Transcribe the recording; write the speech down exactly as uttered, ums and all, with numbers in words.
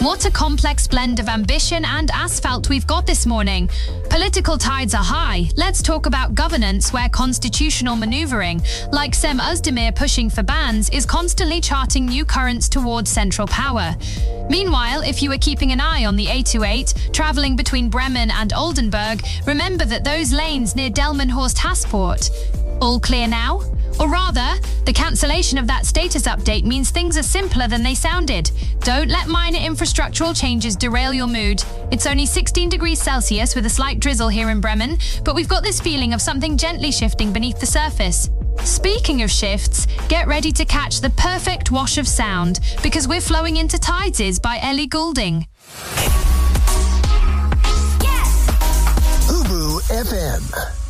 What a complex blend of ambition and asphalt we've got this morning. Political tides are high. Let's talk about governance, where constitutional manoeuvring, like Sem Özdemir pushing for bans, is constantly charting new currents towards central power. Meanwhile, if you were keeping an eye on the A twenty-eight, travelling between Bremen and Oldenburg, remember that those lanes near Delmenhorst Hasport. All clear now? Or rather, the cancellation of that status update means things are simpler than they sounded. Don't let minor infrastructural changes derail your mood. It's only sixteen degrees Celsius with a slight drizzle here in Bremen, but we've got this feeling of something gently shifting beneath the surface. Speaking of shifts, get ready to catch the perfect wash of sound, because we're flowing into Tides by Ellie Goulding. Ubu F M.